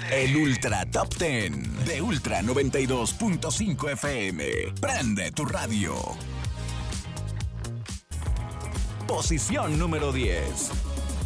El Ultra Top 10 de Ultra 92.5 FM. Prende tu radio. Posición número 10.